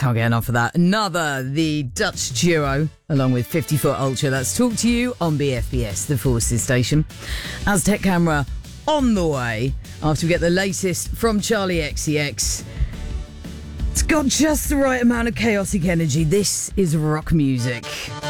Can't get enough of that. Another, the Dutch duo, along with 50 Foot Ultra. That's Talk to You on BFBS, the Forces station. Aztec Camera on the way after we get the latest from Charlie XCX. It's got just the right amount of chaotic energy. This is rock music.